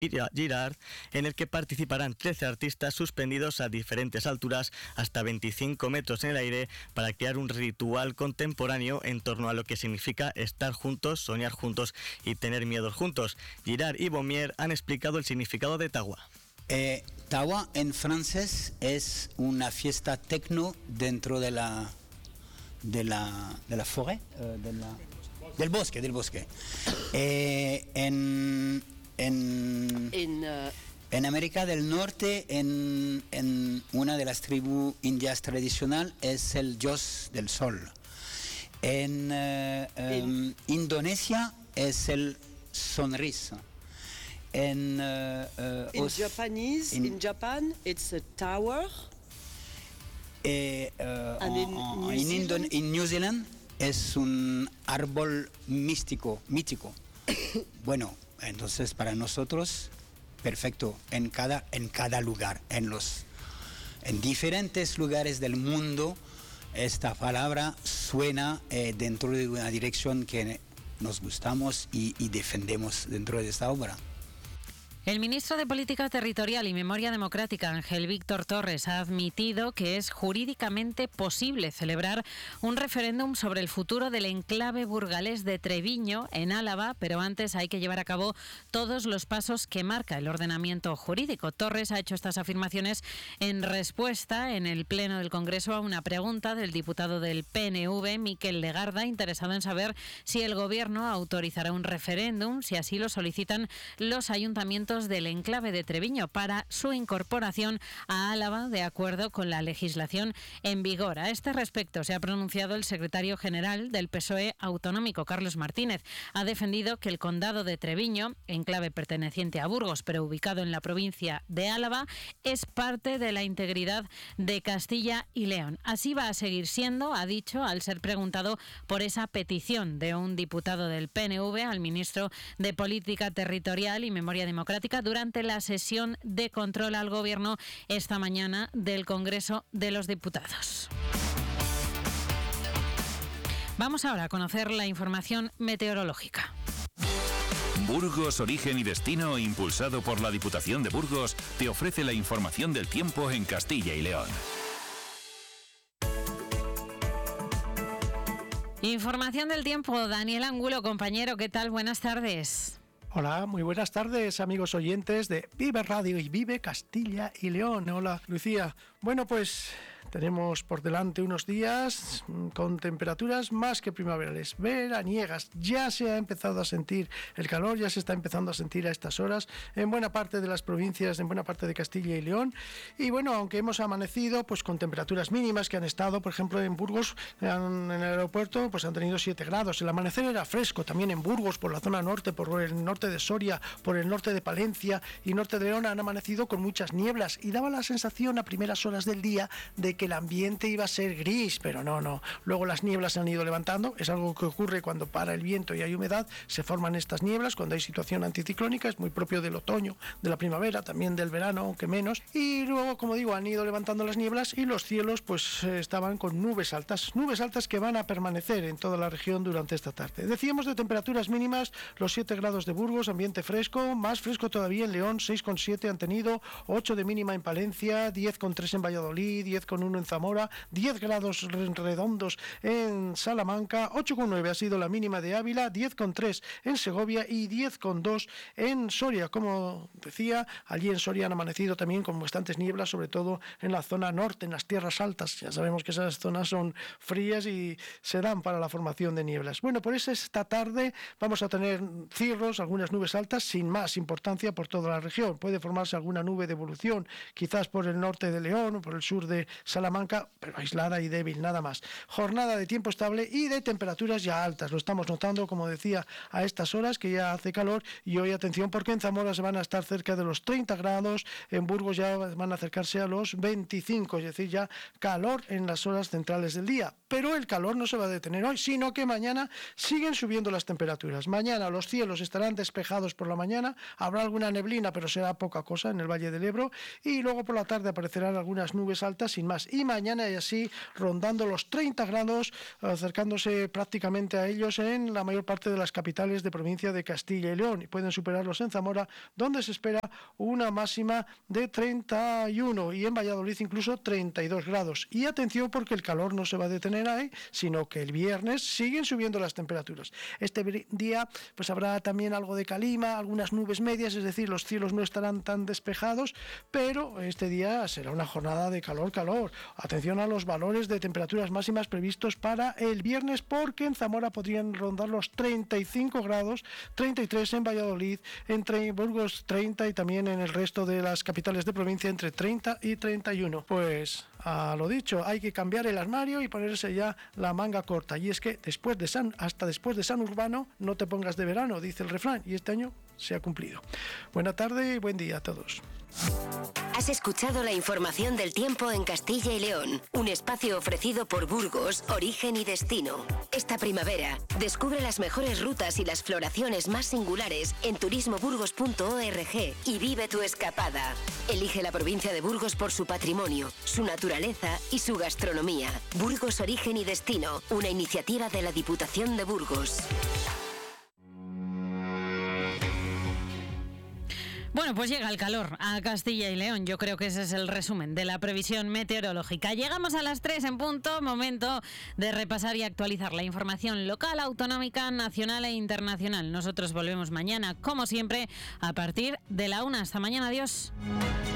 Girard, en el que participarán 13 artistas suspendidos a diferentes alturas hasta 25 metros en el aire para crear un ritual contemporáneo en torno a lo que significa estar juntos, soñar juntos y tener miedo juntos. Girard y Baumier han explicado el significado de Tawa. Tawa en francés es una fiesta techno dentro de la forêt, del bosque. En América del Norte, en una de las tribus indias tradicional, es el dios del sol. En Indonesia es el sonrisa. In Japan, it's a tower. En New Zealand es un árbol mítico. Bueno, entonces para nosotros perfecto en cada lugar, en diferentes lugares del mundo esta palabra suena dentro de una dirección que nos gustamos y defendemos dentro de esta obra. El ministro de Política Territorial y Memoria Democrática, Ángel Víctor Torres, ha admitido que es jurídicamente posible celebrar un referéndum sobre el futuro del enclave burgalés de Treviño, en Álava, pero antes hay que llevar a cabo todos los pasos que marca el ordenamiento jurídico. Torres ha hecho estas afirmaciones en respuesta en el Pleno del Congreso a una pregunta del diputado del PNV, Miquel Legarda, interesado en saber si el Gobierno autorizará un referéndum, si así lo solicitan los ayuntamientos del enclave de Treviño para su incorporación a Álava de acuerdo con la legislación en vigor. A este respecto se ha pronunciado el secretario general del PSOE autonómico, Carlos Martínez. Ha defendido que el condado de Treviño, enclave perteneciente a Burgos pero ubicado en la provincia de Álava, es parte de la integridad de Castilla y León. Así va a seguir siendo, ha dicho, al ser preguntado por esa petición de un diputado del PNV al ministro de Política Territorial y Memoria Democrática durante la sesión de control al Gobierno esta mañana del Congreso de los Diputados. Vamos ahora a conocer la información meteorológica. Burgos, origen y destino, impulsado por la Diputación de Burgos, te ofrece la información del tiempo en Castilla y León. Información del tiempo, Daniel Angulo, compañero, ¿qué tal? Buenas tardes. Hola, muy buenas tardes, amigos oyentes de Vive Radio y Vive Castilla y León. Hola, Lucía. Bueno, pues tenemos por delante unos días con temperaturas más que primaverales, veraniegas. Ya se ha empezado a sentir el calor, ya se está empezando a sentir a estas horas en buena parte de las provincias, en buena parte de Castilla y León. Y bueno, aunque hemos amanecido pues con temperaturas mínimas que han estado, por ejemplo, en Burgos, en el aeropuerto, pues han tenido 7 grados. El amanecer era fresco también en Burgos, por la zona norte, por el norte de Soria, por el norte de Palencia y norte de León han amanecido con muchas nieblas y daba la sensación a primeras horas del día de que el ambiente iba a ser gris, pero no. Luego las nieblas se han ido levantando, es algo que ocurre cuando para el viento y hay humedad, se forman estas nieblas, cuando hay situación anticiclónica, es muy propio del otoño, de la primavera, también del verano, aunque menos, y luego, como digo, han ido levantando las nieblas y los cielos pues estaban con nubes altas que van a permanecer en toda la región durante esta tarde. Decíamos de temperaturas mínimas, los 7 grados de Burgos, ambiente fresco, más fresco todavía en León, 6,7 han tenido, 8 de mínima en Palencia, 10,3 en Valladolid, 10,1 en Zamora, 10 grados redondos en Salamanca, 8,9 ha sido la mínima de Ávila, 10,3 en Segovia y 10,2 en Soria. Como decía, allí en Soria han amanecido también con bastantes nieblas, sobre todo en la zona norte, en las tierras altas. Ya sabemos que esas zonas son frías y se dan para la formación de nieblas. Bueno, por eso esta tarde vamos a tener cirros, algunas nubes altas sin más importancia por toda la región. Puede formarse alguna nube de evolución, quizás por el norte de León o por el sur de Salamanca, pero aislada y débil, nada más. Jornada de tiempo estable y de temperaturas ya altas. Lo estamos notando, como decía, a estas horas que ya hace calor y hoy atención porque en Zamora se van a estar cerca de los 30 grados, en Burgos ya van a acercarse a los 25, es decir, ya calor en las horas centrales del día. pero el calor no se va a detener hoy, sino que mañana siguen subiendo las temperaturas. Mañana los cielos estarán despejados por la mañana, habrá alguna neblina, pero será poca cosa en el Valle del Ebro, y luego por la tarde aparecerán algunas nubes altas sin más. Y mañana y así rondando los 30 grados, acercándose prácticamente a ellos en la mayor parte de las capitales de provincia de Castilla y León, y pueden superarlos en Zamora, donde se espera una máxima de 31, y en Valladolid incluso 32 grados. Y atención, porque el calor no se va a detener ahí, sino que el viernes siguen subiendo las temperaturas. Este día pues habrá también algo de calima, algunas nubes medias, es decir, los cielos no estarán tan despejados, pero este día será una jornada de calor. Atención a los valores de temperaturas máximas previstos para el viernes, porque en Zamora podrían rondar los 35 grados, 33 en Valladolid, entre Burgos 30 y también en el resto de las capitales de provincia entre 30 y 31. Pues a lo dicho, hay que cambiar el armario y ponerse ya la manga corta. Y es que hasta después de San Urbano no te pongas de verano, dice el refrán, y este año se ha cumplido. Buena tarde y buen día a todos. Has escuchado la información del tiempo en Castilla y León, un espacio ofrecido por Burgos, Origen y Destino. Esta primavera, descubre las mejores rutas y las floraciones más singulares en turismoburgos.org y vive tu escapada. Elige la provincia de Burgos por su patrimonio, su naturaleza y su gastronomía. Burgos, Origen y Destino, una iniciativa de la Diputación de Burgos. Bueno, pues llega el calor a Castilla y León. Yo creo que ese es el resumen de la previsión meteorológica. Llegamos a las 3 en punto, momento de repasar y actualizar la información local, autonómica, nacional e internacional. Nosotros volvemos mañana, como siempre, a partir de la 1. Hasta mañana, adiós.